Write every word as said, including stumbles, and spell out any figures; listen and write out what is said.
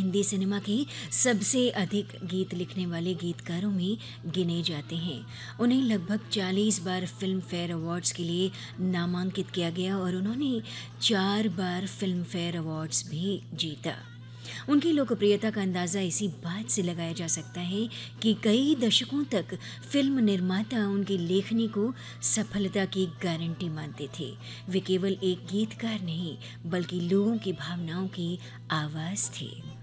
Hindi cinema के सबसे अधिक गीत लिखने वाले गीतकारों में गिने जाते हैं। उन्हें लगभग चालीस बार फिल्म फेयर अवार्ड्स के लिए नामांकित किया गया और उन्होंने चार बार फिल्म फेयर अवार्ड्स भी जीता। उनकी लोकप्रियता का अंदाज़ा इसी बात से लगाया जा सकता है कि कई दशकों तक फिल्म निर्माता उनकी लेखनी को सफलता की गारंटी मानते थे। वे केवल एक गीतकार नहीं, बल्कि लोगों की भावनाओं की आवाज़ थे।